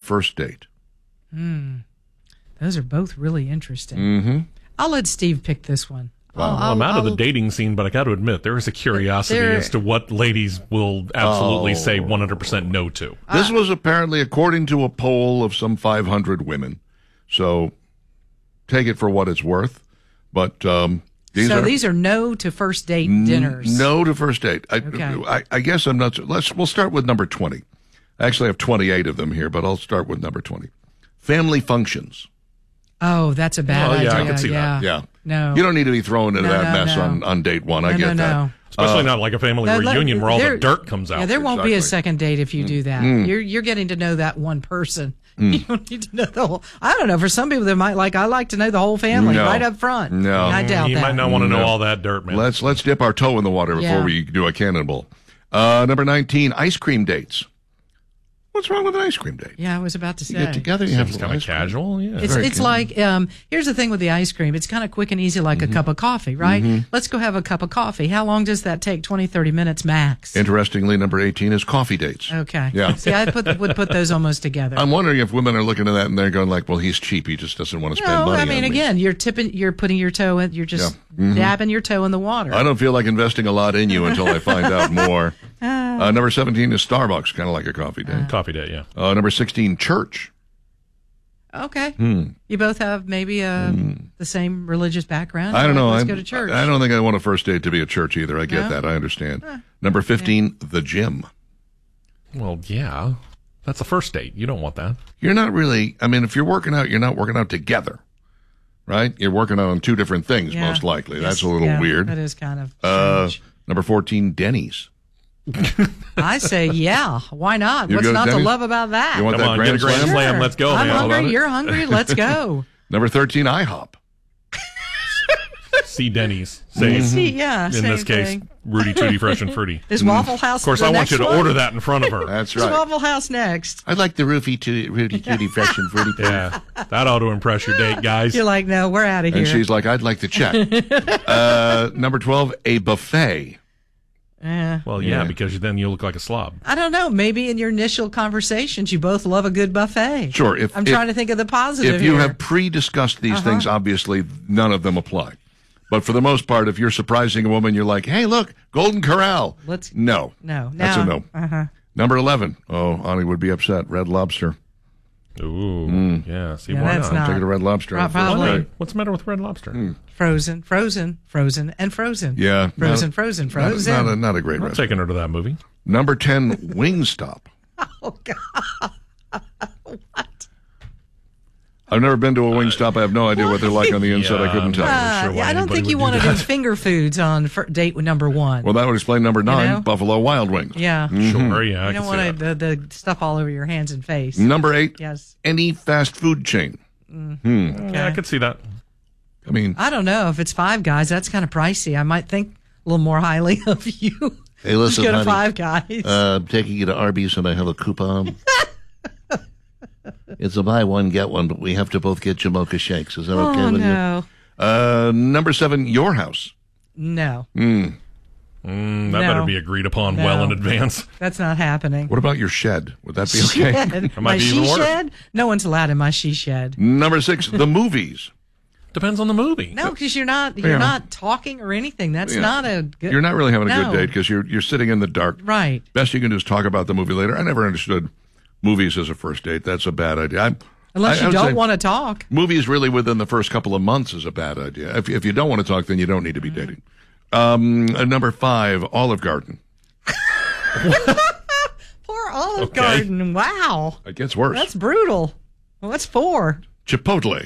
first date? Those are both really interesting. Mm-hmm. I'll let Steve pick this one. Wow. I'm out of the dating scene, but I got to admit, there is a curiosity as to what ladies will absolutely say 100% no to. This was apparently according to a poll of some 500 women. So take it for what it's worth. But these are no to first date dinners. No to first date. Okay. I guess I'm not. We'll start with number 20. I actually have 28 of them here, but I'll start with number 20. Family functions. Oh, that's a bad idea. I can see that. Yeah. No. You don't need to be thrown into that mess on date one. I get that. Especially not like a family reunion where all the dirt comes out. Yeah, there won't be a second date if you do that. Mm. You're getting to know that one person. You don't need to know the whole. I don't know. For some people, they might I like to know the whole family right up front. No, I doubt that. You might not want to know all that dirt, man. Let's dip our toe in the water before we do a cannonball. Number 19, ice cream dates. What's wrong with an ice cream date? Yeah, I was about to say. You get together, you have Seems kind of casual. Yeah. It's like, here's the thing with the ice cream. It's kind of quick and easy like a cup of coffee, right? Let's go have a cup of coffee. How long does that take? 20, 30 minutes max. Interestingly, number 18 is coffee dates. Okay. Yeah. See, I would put those almost together. I'm wondering if women are looking at that and they're going like, well, he's cheap. He just doesn't want to spend money I mean, on me. again, you're putting your toe in, you're just dabbing your toe in the water. I don't feel like investing a lot in you until I find out more. Number 17 is Starbucks, kind of like a coffee date. Coffee date, yeah. Number 16, church. Okay. You both have maybe the same religious background. I don't know. Let's go to church. I don't think I want a first date to be a church either. I get that. I understand. Number 15, the gym. Well, yeah. That's a first date. You don't want that. You're not really, I mean, if you're working out, you're not working out together, right? You're working out on two different things, most likely. That's a little weird. That is kind of strange. Number 14, Denny's. I say, why not? You What's go to not to Denny's? love about that? You want Come that on, grand get a grand slam? slam. Let's go, I'm man. hungry. You're hungry. Let's go. Number 13, IHOP. See Denny's. Say, In in this case, Rudy Tooty Fresh and Fruity. Is Waffle House Of course, the I want next you to one? order that in front of her. That's Is right. Waffle House next? I'd like the Rudy Tooty Fresh and Fruity. Yeah, that ought to impress your date, guys. You're like, no, we're out of here. And she's like, I'd like the check. Number 12, a buffet. Well, yeah, because then you look like a slob. I don't know. Maybe in your initial conversations, you both love a good buffet. Sure. I'm trying to think of the positive If you here. have pre-discussed these things, obviously none of them apply. But for the most part, if you're surprising a woman, you're like, hey, look, Golden Corral. No. That's a no. Number 11. Oh, Ani would be upset. Red Lobster. Ooh, yeah. See, why that's not? Take it to Red Lobster. Probably. What's the matter with Red Lobster? Frozen, and frozen. Yeah. Frozen. Not a great I'm restaurant. taking her to that movie. Number 10, Wingstop. Oh, God. What? I've never been to a Wingstop. I have no idea what they're like on the inside. I couldn't tell you. sure why I don't anybody think you would want do to do that. finger foods on date with number one. Well, that would explain number 9, know? Buffalo Wild Wings. Yeah. Sure, yeah. I You can don't see want that. the stuff all over your hands and face. Number 8, Yes. any fast food chain. Yeah, I could see that. I mean, I don't know. If it's Five Guys, that's kind of pricey. I might think a little more highly of you. hey, listen, Let's go to honey, Five Guys. I'm taking you to Arby's and I have a coupon. It's a buy one, get one, but we have to both get Jamocha shakes. Is that okay with no. you? Number 7, your house. No. That better be agreed upon well in advance. That's not happening. What about your shed? Would that be okay? Shed. might My be even she worse. shed? No one's allowed in my she shed. Number 6, the movies. Depends on the movie. No, because you're not talking or anything. That's Yeah. not a good. You're not really having a No. good date because you're sitting in the dark. Right. Best you can do is talk about the movie later. I never understood movies as a first date. That's a bad idea. Unless I you would say don't want to talk. movies really within the first couple of months is a bad idea. If you don't want to talk, then you don't need to be dating. Number 5, Olive Garden. Poor Olive Garden. Wow. It gets worse. That's brutal. Well, what's 4? Chipotle.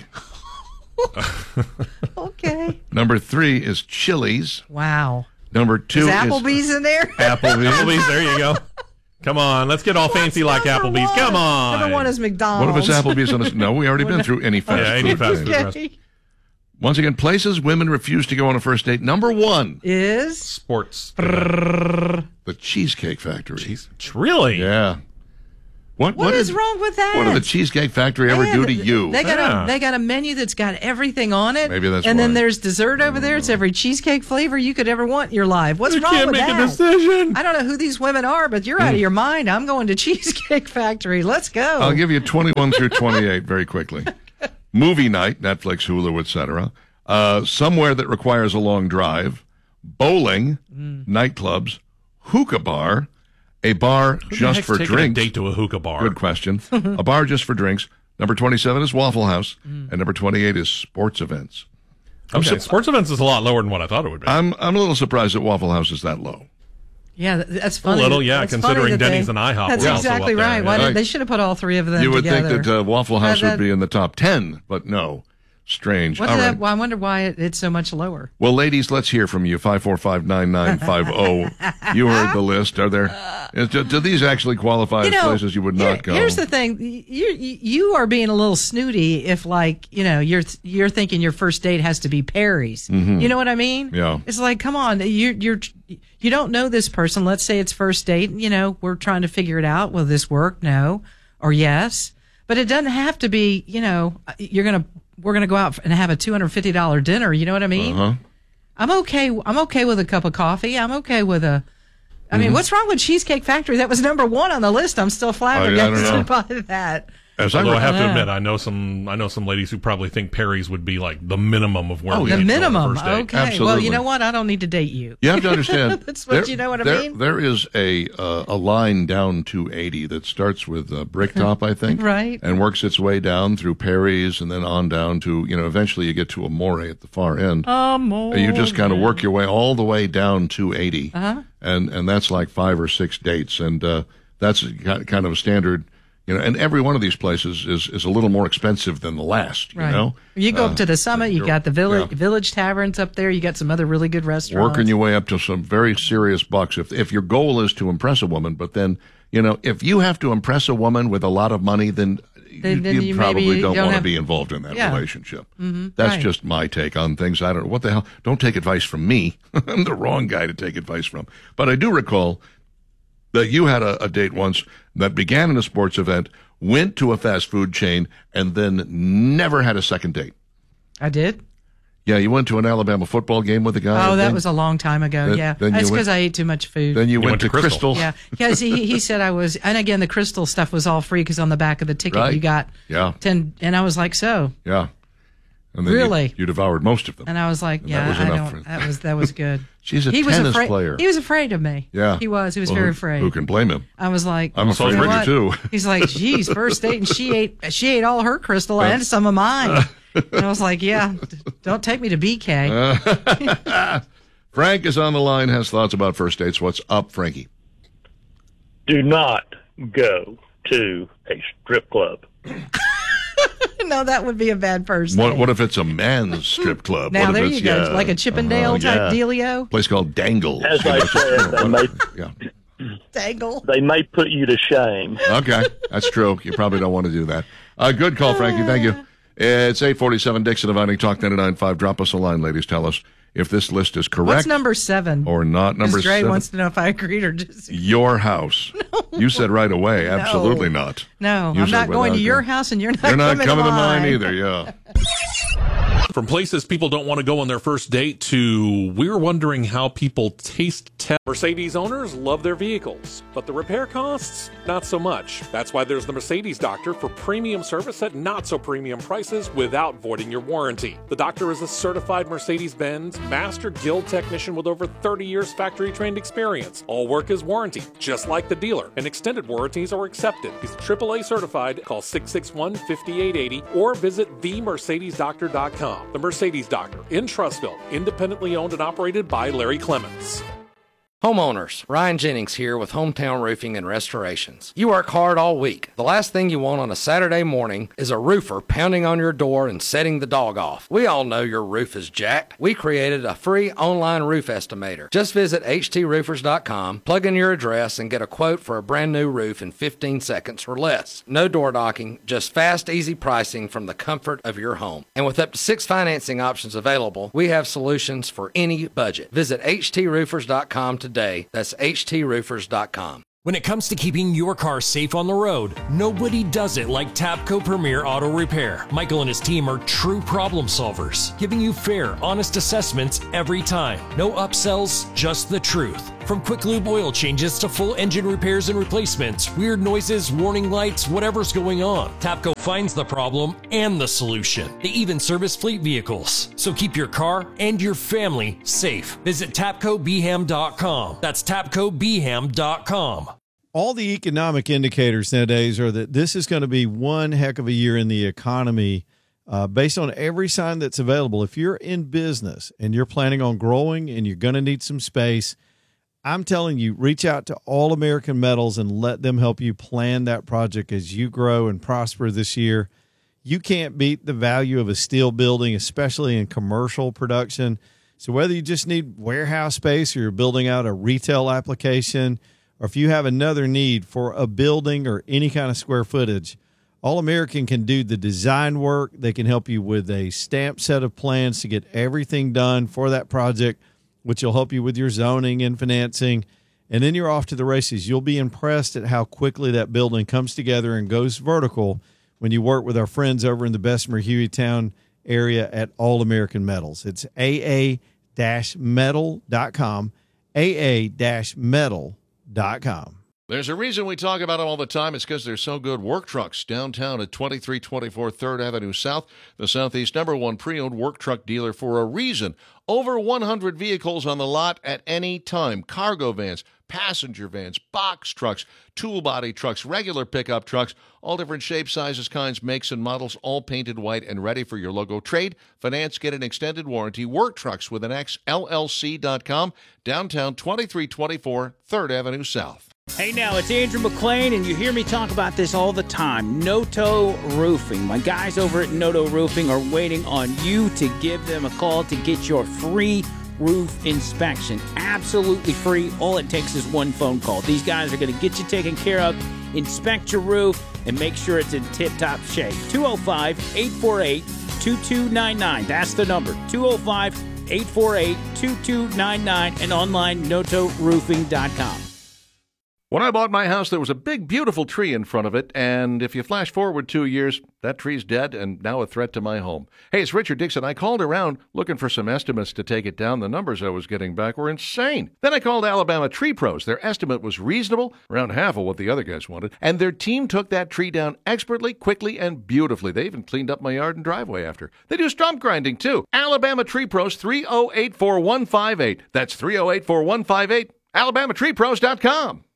Okay. Number 3 is Chili's. Wow. Number 2 Is is Applebee's in there? Applebee's, there you go. Come on, let's get all fancy like Number Applebee's. one? Come on. Number 1 is What McDonald's. if it's Applebee's on a... No, we already been through any fast Yeah, food. any fast food Okay. restaurant. Once again, places women refuse to go on a first date. Number 1, Is Sports. the Cheesecake Factory. Really? Yeah. What is wrong with that? What did the Cheesecake Factory ever do to you? They got a menu that's got everything on it. Maybe that's and why. Then there's dessert over there. It's every cheesecake flavor you could ever want in your life. What's wrong with that? You can't make a decision. I don't know who these women are, but you're out of your mind. I'm going to Cheesecake Factory. Let's go. I'll give you 21 through 28 very quickly. Movie night, Netflix, Hulu, etc. Somewhere that requires a long drive. Bowling, nightclubs, hookah bar, a bar just for drinks. A date to a hookah bar. Good question. A bar just for drinks. Number 27 is Waffle House, and number 28 is sports events. Okay, sports events is a lot lower than what I thought it would be. I'm a little surprised that Waffle House is that low. Yeah, that's funny. A little, yeah, considering Denny's and IHOP. That's exactly right. Why did they should have put all three of them together? You would think that Waffle House would be in the top 10, but no. Strange. Well, I wonder why it's so much lower. Well, ladies, let's hear from you. 545-9950. You heard the list. Are there? Do these actually qualify as places you would not go? Here's the thing: you are being a little snooty if, like, you're thinking your first date has to be Perry's. Mm-hmm. You know what I mean? Yeah. It's like, come on, you don't know this person. Let's say it's first date. We're trying to figure it out. Will this work? No, or yes. But it doesn't have to be. We're gonna go out and have a $250 dinner. You know what I mean? Uh-huh. I'm okay with a cup of coffee. I'm okay with a. I mean, what's wrong with Cheesecake Factory? That was number 1 on the list. I'm still flabbergasted by that. Although I have to admit, I know some ladies who probably think Perry's would be like the minimum of where the minimum. Okay, absolutely. Well, you know what? I don't need to date you. You have to understand. That's what you know what I mean. There is a line down to 80 that starts with Bricktop, I think, right, and works its way down through Perry's and then on down to eventually you get to Amore at the far end. Amore. You just kind of work your way all the way down to 80, and that's like 5 or 6 dates, and that's kind of a standard. And every one of these places is a little more expensive than the last, right. You go up to the summit, you got the village taverns up there, you got some other really good restaurants. Working your way up to some very serious bucks. If your goal is to impress a woman, but then, if you have to impress a woman with a lot of money, then you probably don't want to be involved in that relationship. Mm-hmm. That's just my take on things. I don't know. What the hell? Don't take advice from me. I'm the wrong guy to take advice from. But I do recall that you had a date once that began in a sports event, went to a fast food chain, and then never had a second date. I did? Yeah, you went to an Alabama football game with a guy. Oh, that was a long time ago, That's because I ate too much food. Then you went to Crystal. Yeah, because he said I was, and again, the Crystal stuff was all free because on the back of the ticket you got 10, and I was like, so. Yeah. And then really? You devoured most of them. And I was like, that was good. She's a tennis player. He was afraid of me. Yeah. He was very afraid. Who can blame him? I was like, I'm afraid of you too. He's like, geez, first date, and she ate all her Crystal and some of mine. And I was like, yeah, don't take me to BK. Frank is on the line, has thoughts about first dates. What's up, Frankie? Do not go to a strip club. No, that would be a bad first date. What if it's a man's strip club? Now, there you go. Like a Chippendale type dealio? Place called Dangle. As I said, Dangle. They may put you to shame. Okay, that's true. You probably don't want to do that. Good call, Frankie. Thank you. It's 847 Dixon Dividing Talk 99.5. Drop us a line, ladies. Tell us if this list is correct. What's number 7? Or not. Number 7. Dre wants to know if I agreed or just. Your house. No. You said right away. Absolutely not. No, I'm not going to your house and you're not coming to mine either. Yeah. From places people don't want to go on their first date to we're wondering how people taste test. Mercedes owners love their vehicles, but the repair costs, not so much. That's why there's the Mercedes Doctor for premium service at not so premium prices without voiding your warranty. The Doctor is a certified Mercedes-Benz Master Guild technician with over 30 years factory trained experience. All work is warranted, just like the dealer, and extended warranties are accepted. He's AAA certified. Call 661-5880 or visit themercedesdoctor.com. The Mercedes Doctor in Trussville, independently owned and operated by Larry Clements. Homeowners, Ryan Jennings here with Hometown Roofing and Restorations. You work hard all week. The last thing you want on a Saturday morning is a roofer pounding on your door and setting the dog off. We all know your roof is jacked. We created a free online roof estimator. Just visit htsroofers.com, plug in your address, and get a quote for a brand new roof in 15 seconds or less. No door knocking, just fast, easy pricing from the comfort of your home. And with up to 6 financing options available, we have solutions for any budget. Visit htsroofers.com today. That's htsroofers.com. When it comes to keeping your car safe on the road, nobody does it like Tapco Premier Auto Repair. Michael and his team are true problem solvers, giving you fair, honest assessments every time. No upsells, just the truth. From quick lube oil changes to full engine repairs and replacements, weird noises, warning lights, whatever's going on, Tapco finds the problem and the solution. They even service fleet vehicles. So keep your car and your family safe. Visit TapcoBeham.com. That's TapcoBeham.com. All the economic indicators nowadays are that this is going to be one heck of a year in the economy based on every sign that's available. If you're in business and you're planning on growing and you're going to need some space, I'm telling you, reach out to All American Metals and let them help you plan that project as you grow and prosper this year. You can't beat the value of a steel building, especially in commercial production. So whether you just need warehouse space or you're building out a retail application, or if you have another need for a building or any kind of square footage, All American can do the design work. They can help you with a stamped set of plans to get everything done for that project, which will help you with your zoning and financing. And then you're off to the races. You'll be impressed at how quickly that building comes together and goes vertical when you work with our friends over in the Bessemer Hueytown area at All American Metals. It's aa-metal.com, aa-metal.com. There's a reason we talk about them all the time. It's because they're so good. Work Trucks downtown at 2324 3rd Avenue South, the Southeast #1 pre-owned work truck dealer for a reason. Over 100 vehicles on the lot at any time. Cargo vans, passenger vans, box trucks, tool body trucks, regular pickup trucks, all different shapes, sizes, kinds, makes, and models, all painted white and ready for your logo. Trade, finance, get an extended warranty. Work Trucks with an X, LLC.com, downtown 2324 3rd Avenue South. Hey now, it's Andrew McClain, and you hear me talk about this all the time. Noto Roofing. My guys over at Noto Roofing are waiting on you to give them a call to get your free roof inspection. Absolutely free. All it takes is one phone call. These guys are going to get you taken care of, inspect your roof, and make sure it's in tip-top shape. 205-848-2299. That's the number. 205-848-2299 and online notoroofing.com. When I bought my house, there was a big, beautiful tree in front of it, and if you flash forward 2 years, that tree's dead and now a threat to my home. Hey, it's Richard Dixon. I called around looking for some estimates to take it down. The numbers I was getting back were insane. Then I called Alabama Tree Pros. Their estimate was reasonable, around half of what the other guys wanted, and their team took that tree down expertly, quickly, and beautifully. They even cleaned up my yard and driveway after. They do stump grinding, too. Alabama Tree Pros, 308-4158. That's 308-4158. AlabamaTreePros.com.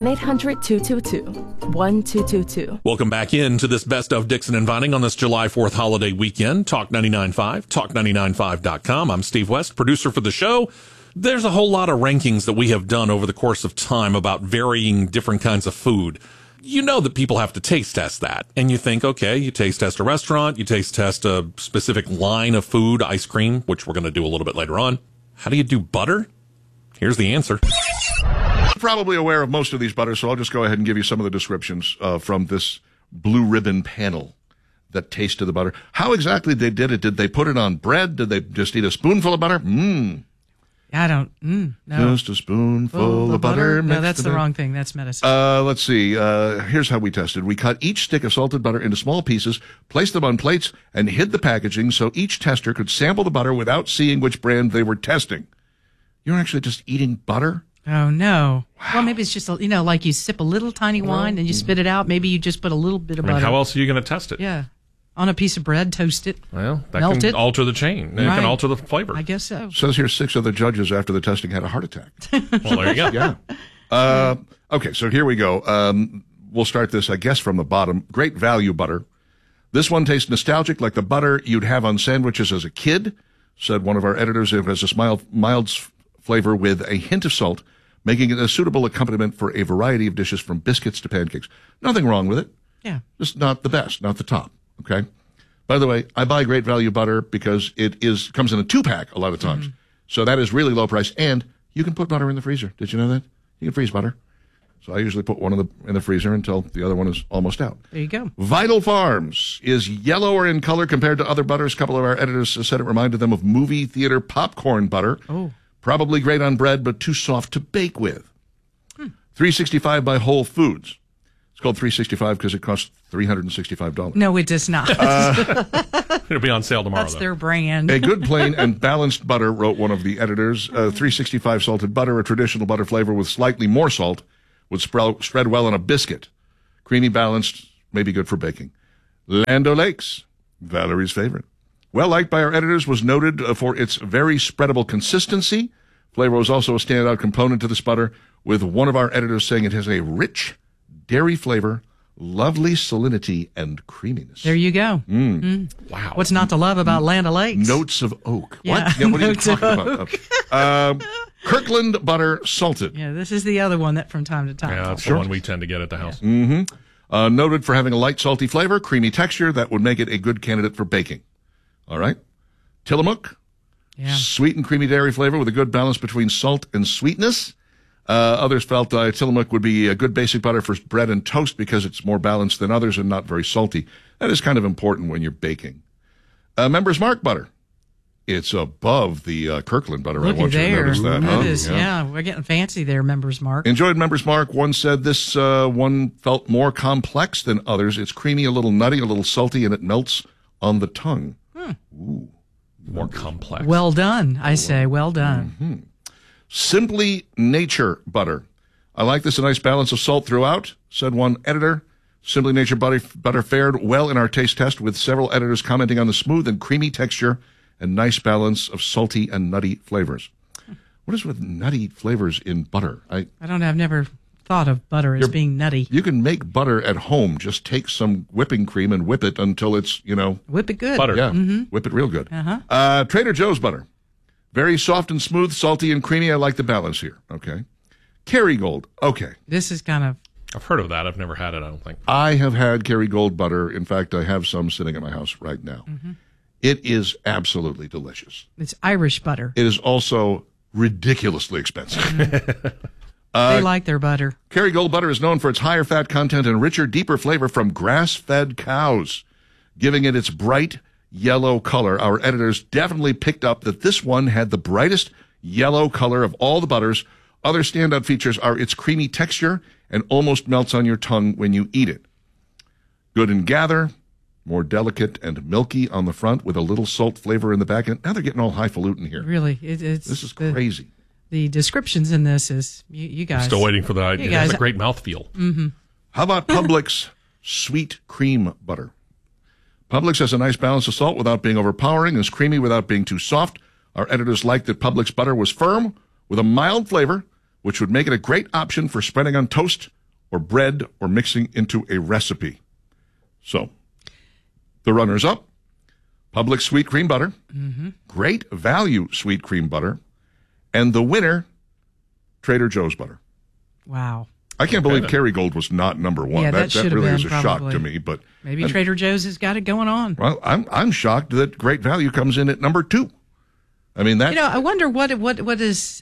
800-222-1222. Welcome back into this Best of Dixon and Vining on this July 4th holiday weekend. Talk 99.5, talk995.com. I'm Steve West, producer for the show. There's a whole lot of rankings that we have done over the course of time about varying different kinds of food. You know that people have to taste test that. And you think, okay, you taste test a restaurant, you taste test a specific line of food, ice cream, which we're going to do a little bit later on. How do you do butter? Here's the answer. Probably aware of most of these butters, so I'll just go ahead and give you some of the descriptions from this blue ribbon panel that tasted the butter. How exactly they did it? Did they put it on bread? Did they just eat a spoonful of butter? I don't. No. Just a spoonful of butter. No, that's the wrong thing. That's medicine. Let's see. Here's how we tested. We cut each stick of salted butter into small pieces, placed them on plates, and hid the packaging so each tester could sample the butter without seeing which brand they were testing. You're actually just eating butter? Oh, no. Wow. Well, maybe it's just, like you sip a little tiny wine and you spit it out. Maybe you just put a little bit of butter. How else are you going to test it? Yeah. On a pice of bread, toast it. Well, that melt can it. alter the chain. It can alter the flavor. I guess so. Says here 6 of the judges after the testing had a heart attack. Well, there you go. Yeah. Okay, so here we go. We'll start this, I guess, from the bottom. Great value butter. This one tastes nostalgic, like the butter you'd have on sandwiches as a kid, said one of our editors. It has a mild flavor with a hint of salt, making it a suitable accompaniment for a variety of dishes from biscuits to pancakes. Nothing wrong with it. Yeah. Just not the best, not the top. Okay. By the way, I buy great value butter because it comes in a 2-pack a lot of times. Mm-hmm. So that is really low price. And you can put butter in the freezer. Did you know that? You can freeze butter. So I usually put one in the freezer until the other one is almost out. There you go. Vital Farms is yellower in color compared to other butters. A couple of our editors said it reminded them of movie theater popcorn butter. Oh. Probably great on bread, but too soft to bake with. 365 by Whole Foods. It's called 365 because it costs $365. No, it does not. It'll be on sale tomorrow. That's their brand. A good, plain, and balanced butter, wrote one of the editors. 365 salted butter, a traditional butter flavor with slightly more salt, would spread well on a biscuit. Creamy, balanced, may be good for baking. Land O'Lakes, Valerie's favorite. Well liked by our editors, was noted for its very spreadable consistency. Flavor was also a standout component to this butter, with one of our editors saying it has a rich dairy flavor, lovely salinity, and creaminess. There you go. Wow. What's not to love about Land O'Lakes? Notes of oak. Yeah, What? Yeah, what are you notes of talking about? Kirkland butter salted. Yeah, this is the other one that from time to time. Yeah, that's the one we tend to get at the house. Noted for having a light, salty flavor, creamy texture that would make it a good candidate for baking. All right. Tillamook. Yeah. Sweet and creamy dairy flavor with a good balance between salt and sweetness. Others felt Tillamook would be a good basic butter for bread and toast because it's more balanced than others and not very salty. That is kind of important when you're baking. Members Mark butter. It's above the Kirkland butter. Look I want you to notice that. That is, yeah, we're getting fancy there, Members Mark. Enjoyed Members Mark. One said this one felt more complex than others. It's creamy, a little nutty, a little salty, and it melts on the tongue. Ooh, more complex. Well done, I say. Well done. Simply Nature butter. I like this, a nice balance of salt throughout, said one editor. Simply Nature butter fared well in our taste test, with several editors commenting on the smooth and creamy texture and nice balance of salty and nutty flavors. What is with nutty flavors in butter? I don't know. I've never thought of butter as being nutty. You can make butter at home. Just take some whipping cream and whip it until it's, Whip it good. Butter. Yeah, whip it real good. Uh-huh. Trader Joe's butter. Very soft and smooth, salty and creamy. I like the balance here. Okay. Kerrygold. Okay. This is kind of... I've heard of that. I've never had it, I don't think. I have had Kerrygold butter. In fact, I have some sitting at my house right now. It is absolutely delicious. It's Irish butter. It is also ridiculously expensive. They like their butter. Kerrygold butter is known for its higher fat content and richer, deeper flavor from grass-fed cows, giving it its bright yellow color. Our editors definitely picked up that this one had the brightest yellow color of all the butters. Other standout features are its creamy texture and almost melts on your tongue when you eat it. Good and gather, more delicate and milky on the front with a little salt flavor in the back. And now they're getting all highfalutin here. Really, this is crazy. The descriptions in this is, you guys. I'm still waiting for that. It has a great mouthfeel. How about Publix sweet cream butter? Publix has a nice balance of salt without being overpowering and is creamy without being too soft. Our editors liked that Publix butter was firm with a mild flavor, which would make it a great option for spreading on toast or bread or mixing into a recipe. So, the runners-up, Publix sweet cream butter, great value sweet cream butter, and the winner, Trader Joe's butter. Wow. I can't believe Kerrygold was not number one. Yeah, that should have really been, is a probably. shock to me. But maybe Trader Joe's has got it going on. Well, I'm shocked that Great Value comes in at number 2. I mean, that. I wonder what is,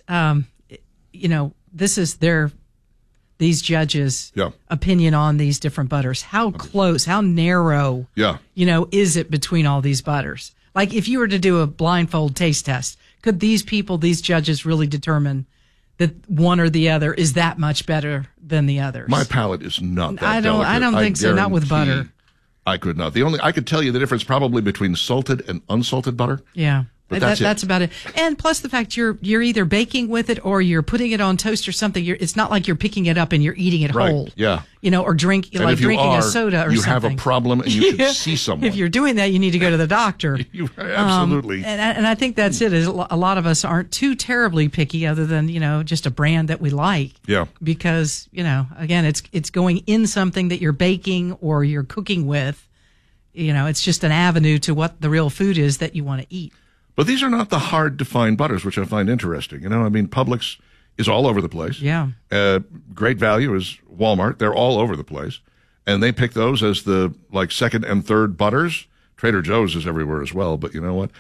this is these judges' opinion on these different butters. How close, how narrow, is it between all these butters? Like, if you were to do a blindfold taste test, could these judges really determine that one or the other is that much better than the others? My palate is not that delicate. I don't think so. Not with butter. I could not. I could tell you the difference probably between salted and unsalted butter. Yeah. But that's about it. And plus the fact you're either baking with it or you're putting it on toast or something. It's not like you're picking it up and you're eating it whole. Yeah. Or drinking a soda or you something. have a problem and you should see someone. If you're doing that, you need to go to the doctor. Absolutely. And I think that's it. Is a lot of us aren't too terribly picky, other than just a brand that we like. Yeah. Because again, it's going in something that you're baking or you're cooking with. It's just an avenue to what the real food is that you want to eat. But these are not the hard-to-find butters, which I find interesting. Publix is all over the place. Yeah. Great Value is Walmart. They're all over the place. And they pick those as the, second and third butters. Trader Joe's is everywhere as well, but you know what?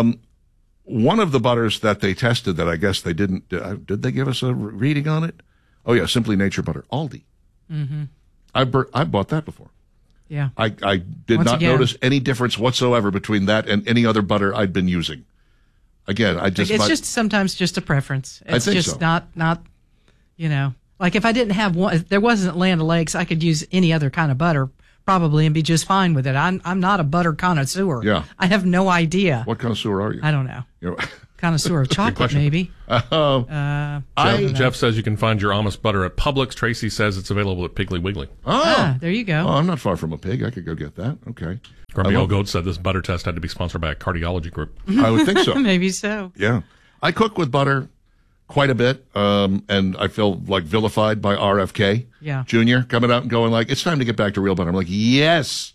One of the butters that they tested that I guess they didn't, did they give us a reading on it? Oh, yeah, Simply Nature butter. Aldi. Mm-hmm. I bought that before. Yeah. I did not notice any difference whatsoever between that and any other butter I'd been using. Again, it's just sometimes just a preference. It's I think just so. not Like if I didn't have one, if there wasn't Land O'Lakes, I could use any other kind of butter probably and be just fine with it. I'm not a butter connoisseur. Yeah. I have no idea. What connoisseur are you? I don't know. Connoisseur of chocolate, maybe. Jeff says you can find your Amos butter at Publix. Tracy says it's available at Piggly Wiggly. There you go. Oh, I'm not far from a pig. I could go get that. Okay. Grumpy Old Goat said this butter test had to be sponsored by a cardiology group. I would think so. Maybe so. Yeah. I cook with butter quite a bit, and I feel like vilified by RFK Jr. coming out and going like, it's time to get back to real butter. I'm like, yes,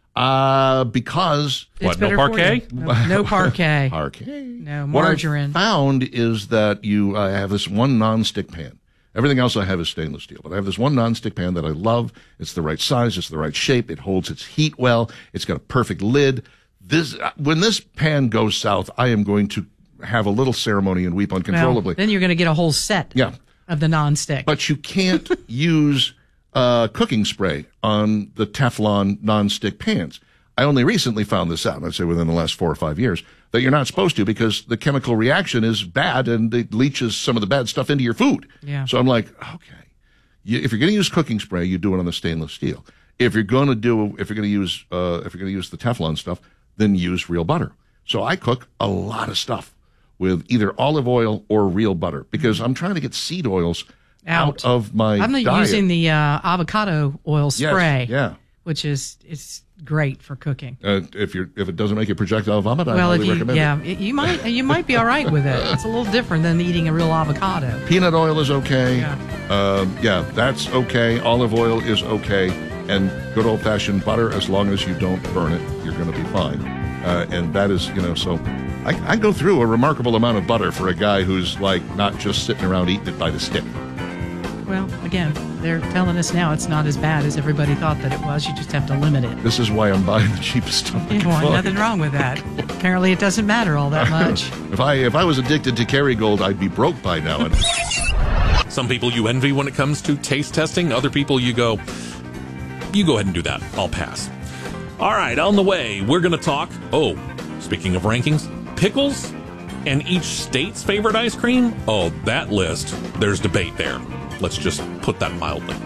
because... What, no parquet? No parquet. Parquet. No, margarine. What I found is that you have this one nonstick pan. Everything else I have is stainless steel, but I have this one nonstick pan that I love. It's the right size. It's the right shape. It holds its heat well. It's got a perfect lid. When this pan goes south, I am going to have a little ceremony and weep uncontrollably. Well, then you're going to get a whole set of the nonstick. But you can't use cooking spray on the Teflon nonstick pans. I only recently found this out, I'd say within the last 4 or 5 years, that you're not supposed to because the chemical reaction is bad and it leaches some of the bad stuff into your food. Yeah. So I'm like, okay, if you're going to use cooking spray, you do it on the stainless steel. If you're going to use the Teflon stuff, then use real butter. So I cook a lot of stuff with either olive oil or real butter because I'm trying to get seed oils out of my I'm diet. using the avocado oil spray, yes, which is great for cooking. If it doesn't make you projectile vomit, I highly recommend it. You might be all right with it. It's a little different than eating a real avocado. Peanut oil is okay. That's okay. Olive oil is okay, and good old fashioned butter. As long as you don't burn it, you're going to be fine. And that is, so I go through a remarkable amount of butter for a guy who's like not just sitting around eating it by the stick. Well, again, they're telling us now it's not as bad as everybody thought that it was. You just have to limit it. This is why I'm buying the cheapest stuff. Nothing wrong with that. Apparently, it doesn't matter all that much. If I was addicted to Kerrygold, I'd be broke by now. Some people you envy when it comes to taste testing. Other people you go ahead and do that. I'll pass. All right, on the way, we're going to talk, speaking of rankings, pickles and each state's favorite ice cream. Oh, that list, there's debate there. Let's just put that mildly.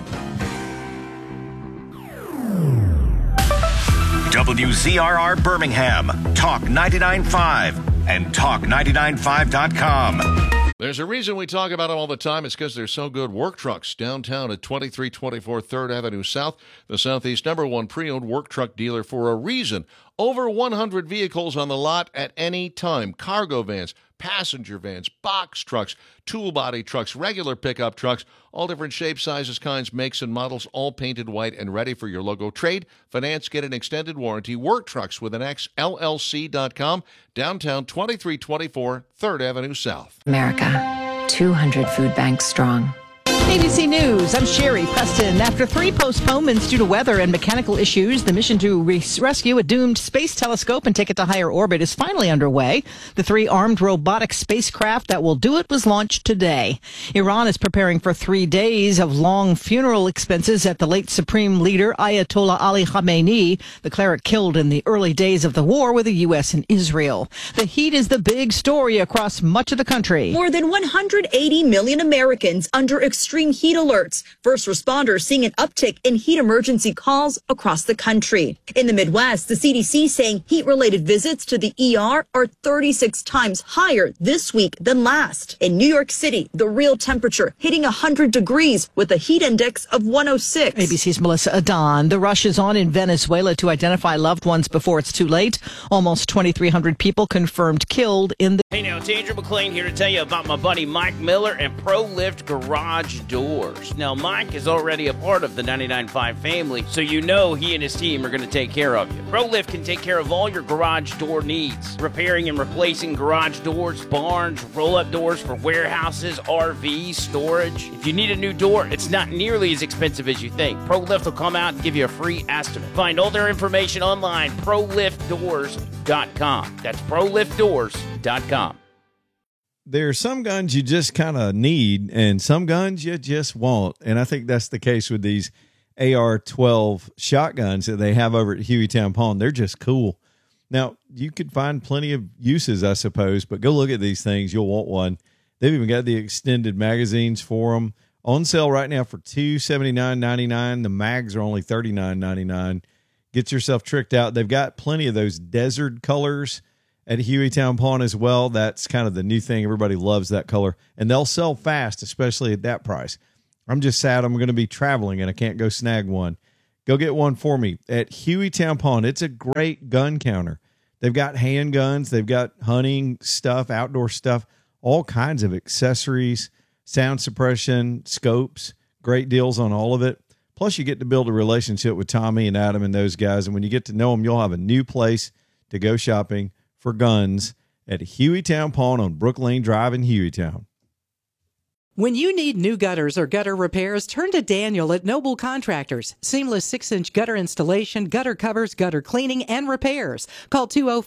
WZRR Birmingham, Talk 99.5 and Talk995.com. There's a reason we talk about them all the time. It's because they're so good. Work Trucks downtown at 2324 3rd Avenue South, the Southeast #1 pre-owned work truck dealer for a reason. Over 100 vehicles on the lot at any time. Cargo vans, passenger vans, box trucks, tool body trucks, regular pickup trucks, all different shapes, sizes, kinds, makes, and models, all painted white and ready for your logo. Trade, finance, get an extended warranty. Work Trucks with an X, LLC.com, downtown 2324 3rd Avenue South. America, 200 food banks strong. ABC News, I'm Sherry Preston. After 3 postponements due to weather and mechanical issues, the mission to rescue a doomed space telescope and take it to higher orbit is finally underway. The 3 armed robotic spacecraft that will do it was launched today. Iran is preparing for 3 days of long funeral expenses at the late supreme leader Ayatollah Ali Khamenei, the cleric killed in the early days of the war with the U.S. and Israel. The heat is the big story across much of the country. More than 180 million Americans under extreme heat alerts. First responders seeing an uptick in heat emergency calls across the country. In the Midwest, the CDC saying heat-related visits to the ER are 36 times higher this week than last. In New York City, the real temperature hitting 100 degrees with a heat index of 106. ABC's Melissa Adon. The rush is on in Venezuela to identify loved ones before it's too late. Almost 2,300 people confirmed killed in the... Hey now, it's Andrew McLean here to tell you about my buddy Mike Miller and ProLift Garage Doors. Now, Mike is already a part of the 99.5 family, so you know he and his team are going to take care of you. ProLift can take care of all your garage door needs. Repairing and replacing garage doors, barns, roll-up doors for warehouses, RVs, storage. If you need a new door, it's not nearly as expensive as you think. ProLift will come out and give you a free estimate. Find all their information online, ProLiftDoors.com. That's ProLiftDoors.com. There are some guns you just kind of need and some guns you just want. And I think that's the case with these AR-12 shotguns that they have over at Hueytown Pawn. They're just cool. Now, you could find plenty of uses, I suppose, but go look at these things. You'll want one. They've even got the extended magazines for them. On sale right now for $279.99. The mags are only $39.99. Get yourself tricked out. They've got plenty of those desert colors at Hueytown Pawn as well. That's kind of the new thing. Everybody loves that color. And they'll sell fast, especially at that price. I'm just sad I'm going to be traveling and I can't go snag one. Go get one for me at Hueytown Pawn. It's a great gun counter. They've got handguns. They've got hunting stuff, outdoor stuff, all kinds of accessories, sound suppression, scopes, great deals on all of it. Plus, you get to build a relationship with Tommy and Adam and those guys. And when you get to know them, you'll have a new place to go shopping for guns at Hueytown Pawn on Brook Lane Drive in Hueytown. When you need new gutters or gutter repairs, turn to Daniel at Noble Contractors. Seamless 6-inch gutter installation, gutter covers, gutter cleaning, and repairs. Call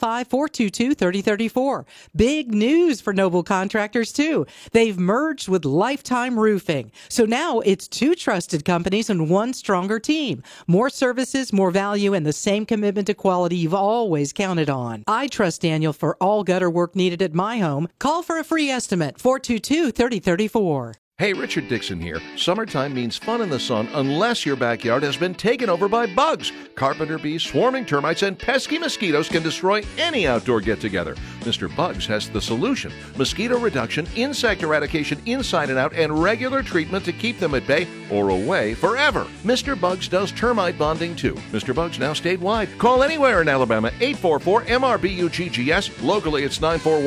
205-422-3034. Big news for Noble Contractors, too. They've merged with Lifetime Roofing. So now it's 2 trusted companies and 1 stronger team. More services, more value, and the same commitment to quality you've always counted on. I trust Daniel for all gutter work needed at my home. Call for a free estimate, 422-3034. Hey, Richard Dixon here. Summertime means fun in the sun unless your backyard has been taken over by bugs. Carpenter bees, swarming termites, and pesky mosquitoes can destroy any outdoor get-together. Mr. Bugs has the solution. Mosquito reduction, insect eradication inside and out, and regular treatment to keep them at bay or away forever. Mr. Bugs does termite bonding too. Mr. Bugs now statewide. Call anywhere in Alabama, 844-MRBUGGS. Locally, it's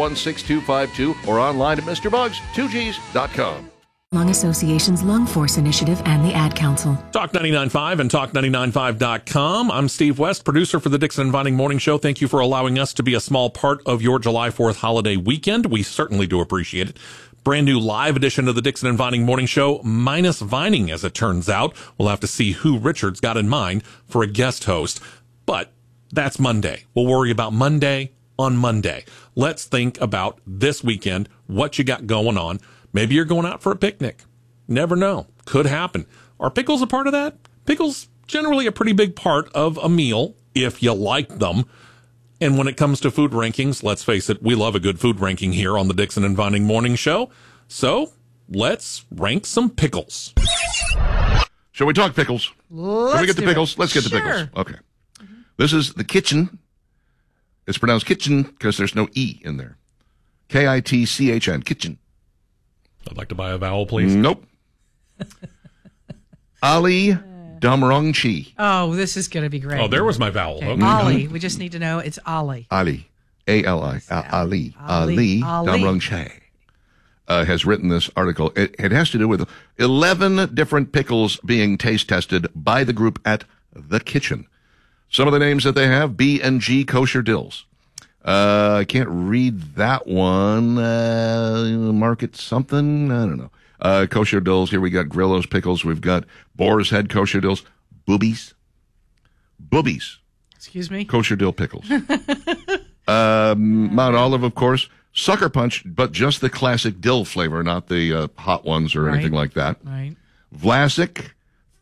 941-6252 or online at MrBugs2Gs.com. Lung Association's Lung Force Initiative and the Ad Council. Talk 99.5 and Talk995.com. I'm Steve West, producer for the Dixon and Vining Morning Show. Thank you for allowing us to be a small part of your July 4th holiday weekend. We certainly do appreciate it. Brand new live edition of the Dixon and Vining Morning Show, minus Vining, as it turns out. We'll have to see who Richard's got in mind for a guest host. But that's Monday. We'll worry about Monday on Monday. Let's think about this weekend, what you got going on. Maybe you're going out for a picnic. Never know. Could happen. Are pickles a part of that? Pickles generally a pretty big part of a meal if you like them. And when it comes to food rankings, let's face it, we love a good food ranking here on the Dixon and Vining Morning Show. So let's rank some pickles. Shall we talk pickles? Can we get the pickles? Let's get the pickles. Okay. This is the kitchen. It's pronounced kitchen because there's no E in there. Kitchn, kitchen. I'd like to buy a vowel, please. Nope. Ali Damrongchi. Oh, this is going to be great. Oh, there was my vowel. Okay. Ali. We just need to know it's Ali. Ali. A-L-I. Ali. Damrongchi has written this article. It has to do with 11 different pickles being taste tested by the group at The Kitchen. Some of the names that they have, B&G Kosher Dills. I can't read that one. Market something? I don't know. Kosher Dills. Here we got Grillo's Pickles. We've got Boar's Head Kosher Dills. Boobies. Excuse me? Kosher Dill Pickles. Mount Olive, of course. Sucker Punch, but just the classic dill flavor, not the hot ones or anything like that. Right. Vlasic.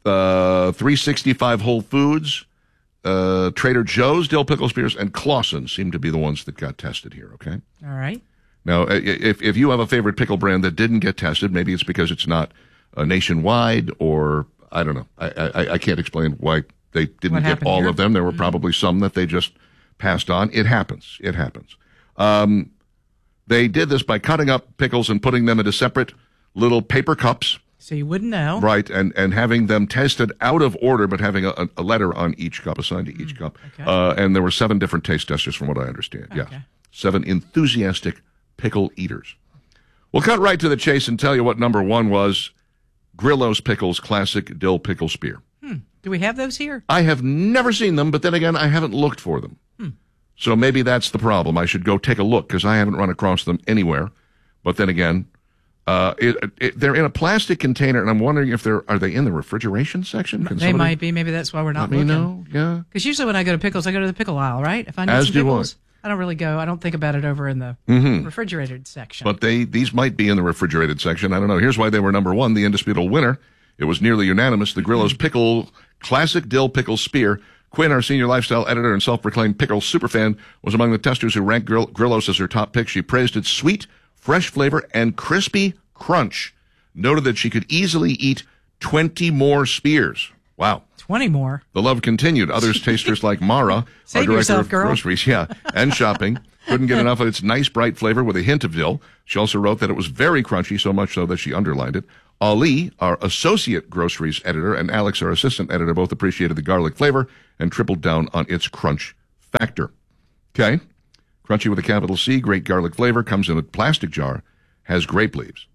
365 Whole Foods. Trader Joe's Dill Pickle Spears, and Clausen seem to be the ones that got tested here, okay? All right. Now, if you have a favorite pickle brand that didn't get tested, maybe it's because it's not nationwide, or I don't know. I can't explain why they didn't get all here? of them. There were probably some that they just passed on. It happens. They did this by cutting up pickles and putting them into separate little paper cups. So you wouldn't know. Right, and having them tested out of order, but having a letter on each cup, assigned to each cup. Okay. And there were 7 different taste testers from what I understand. Okay. Yeah. 7 enthusiastic pickle eaters. We'll cut right to the chase and tell you what number 1 was. Grillo's Pickles Classic Dill Pickle Spear. Do we have those here? I have never seen them, but then again, I haven't looked for them. So maybe that's the problem. I should go take a look because I haven't run across them anywhere. But then again, they're in a plastic container, and I'm wondering if are they in the refrigeration section? They might be. Maybe that's why we're not looking. Know? Yeah. Because usually when I go to pickles, I go to the pickle aisle, right? If I need some pickles, I don't really go. I don't think about it over in the refrigerated section. But these might be in the refrigerated section. I don't know. Here's why they were number 1, the indisputable winner. It was nearly unanimous. The Grillo's Pickle Classic Dill Pickle Spear. Quinn, our senior lifestyle editor and self-proclaimed pickle superfan, was among the testers who ranked Grillo's as her top pick. She praised its sweet, fresh flavor and crispy crunch. noted that she could easily eat 20 more spears. Wow. 20 more. The love continued. Others tasters like Mara, our director of groceries, and shopping, couldn't get enough of its nice, bright flavor with a hint of dill. She also wrote that it was very crunchy, so much so that she underlined it. Ali, our associate groceries editor, and Alex, our assistant editor, both appreciated the garlic flavor and tripled down on its crunch factor. Okay. Crunchy with a capital C, great garlic flavor, comes in a plastic jar, has grape leaves.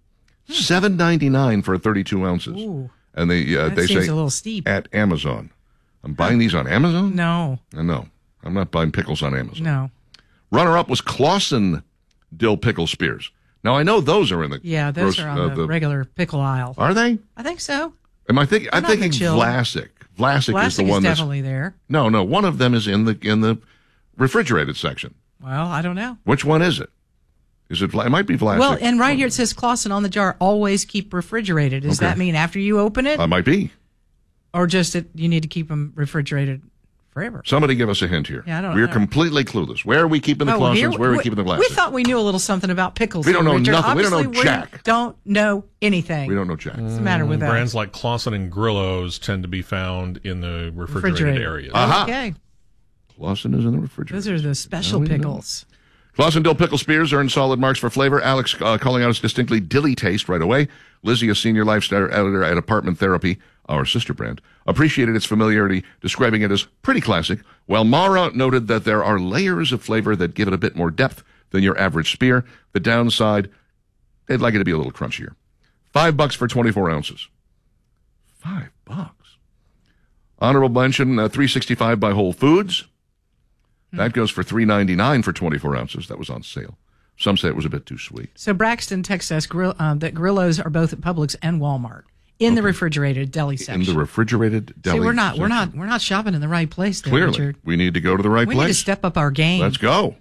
$7.99 for 32 ounces. Ooh. And they say a little steep. At Amazon. I'm buying these on Amazon? No. No. I'm not buying pickles on Amazon. No. Runner-up was Claussen dill pickle spears. Now, I know those are in the... Yeah, those are on the regular pickle aisle. Are they? I think so. I'm thinking Vlasic. Vlasic is the one that's... definitely there. No, one of them is in the refrigerated section. Well, I don't know. Which one is it? It might be Vlasic. Well, and right here it says Claussen on the jar, always keep refrigerated. Does that mean after you open it? Might be. Or just that you need to keep them refrigerated forever? Somebody give us a hint here. Yeah, I don't know. We're completely clueless. Where are we keeping the Claussens? Where are we keeping the Vlasic? We thought we knew a little something about pickles. We don't know Richard. nothing. Obviously, we don't know jack. We don't know anything. We don't know jack. What's the matter with that? Brands like Claussen and Grillo's tend to be found in the refrigerated areas. Aha. Okay. Claussen is in the refrigerator. Those are the special pickles. Claussen dill pickle spears earned solid marks for flavor. Alex calling out its distinctly dilly taste right away. Lizzie, a senior lifestyle editor at Apartment Therapy, our sister brand, appreciated its familiarity, describing it as pretty classic, while Mara noted that there are layers of flavor that give it a bit more depth than your average spear. The downside, they'd like it to be a little crunchier. $5 for 24 ounces. $5. Honorable mention, $3.65 by Whole Foods. That goes for $3.99 for 24 ounces. That was on sale. Some say it was a bit too sweet. So Braxton texts us that Grillo's are both at Publix and Walmart in the refrigerated deli section. In the refrigerated deli. See, we're not shopping in the right place there, Clearly, Richard. we need to go to the right place. We need to step up our game. Let's go.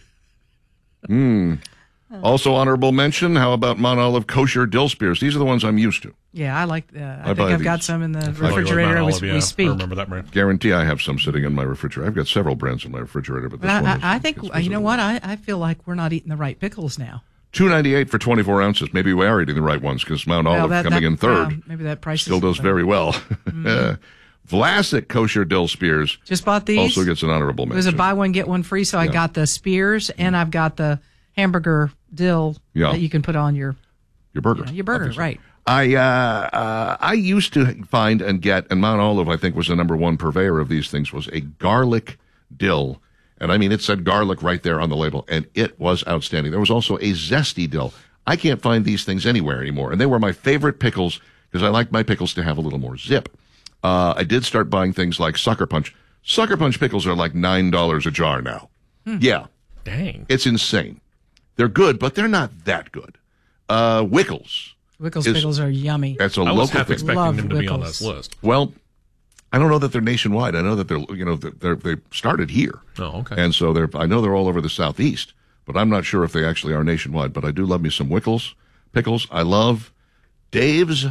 Also, honorable mention. How about Monolive kosher dill spears? These are the ones I'm used to. Yeah, I like. I think I've got some in the refrigerator as we speak. I remember that brand. Guarantee I have some sitting in my refrigerator. I've got several brands in my refrigerator, but this one I think you know what? I feel like we're not eating the right pickles now. $2.98 for 24 ounces. Maybe we are eating the right ones because Mount Olive coming in third. Maybe that price still does very well. Vlasic kosher dill spears. Just bought these. Also gets an honorable mention. It was a buy one get one free, so I got the spears and I've got the hamburger dill that you can put on your burger. Your burger, obviously. Right. I used to find and get, and Mount Olive, I think, was the number one purveyor of these things, was a garlic dill. And I mean, it said garlic right there on the label, and it was outstanding. There was also a zesty dill. I can't find these things anywhere anymore. And they were my favorite pickles because I like my pickles to have a little more zip. I did start buying things like Sucker Punch. Sucker Punch pickles are like $9 a jar now. Yeah. Dang. It's insane. They're good, but they're not that good. Wickles. Wickles pickles are yummy. That's a I local was half thing. expecting them to be on this list. Well, I don't know that they're nationwide. I know that they started here. Oh, okay. And so I know they're all over the Southeast, but I'm not sure if they actually are nationwide. But I do love me some Wickles pickles. I love Dave's.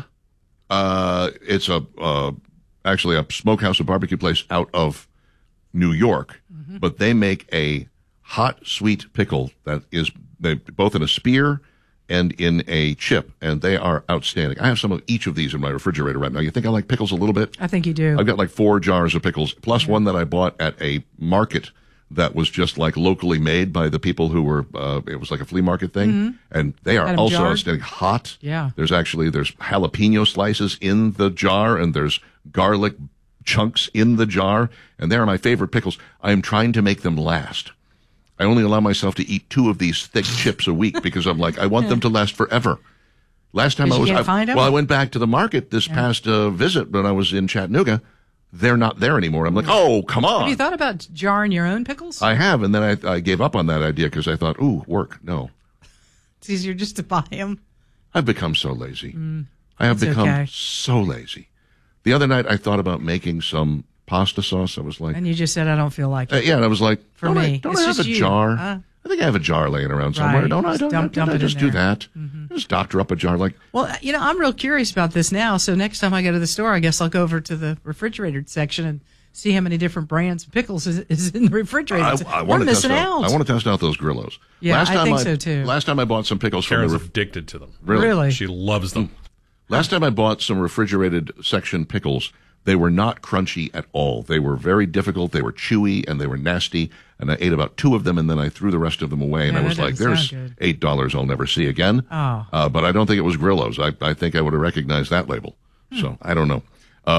It's actually a smokehouse and barbecue place out of New York, but they make a hot sweet pickle that is both in a spear and in a chip, and they are outstanding. I have some of each of these in my refrigerator right now. You think I like pickles a little bit? I think you do. I've got like 4 jars of pickles, plus one that I bought at a market that was just like locally made by the people who were, it was like a flea market thing, and they are also outstanding. Hot. Yeah. There's jalapeno slices in the jar, and there's garlic chunks in the jar, and they are my favorite pickles. I am trying to make them last. I only allow myself to eat 2 of these thick chips a week because I'm like, I want them to last forever. Last time I went back to the market this past visit when I was in Chattanooga. They're not there anymore. I'm like, oh, come on. Have you thought about jarring your own pickles? I have, and then I gave up on that idea because I thought, ooh, work, no. It's easier just to buy them. I've become so lazy. I have become so lazy. The other night I thought about making some pasta sauce. I was like, and you just said I don't feel like it. Yeah, and I was like, don't I have a jar? I think I have a jar laying around somewhere. Right. Don't I? Dump I it just in do there. that? Just doctor up a jar like. Well, I'm real curious about this now. So next time I go to the store, I guess I'll go over to the refrigerated section and see how many different brands of pickles is in the refrigerator. We're missing out. I want to test out those Grillos. Yeah, I think so too. Last time I bought some pickles Karen's addicted to them. Really? She loves them. Last time I bought some refrigerated section pickles, they were not crunchy at all. They were very difficult. They were chewy and they were nasty. And I ate about 2 of them and then I threw the rest of them away. And I was like, there's $8 I'll never see again. Oh. But I don't think it was Grillo's. I think I would have recognized that label. So I don't know.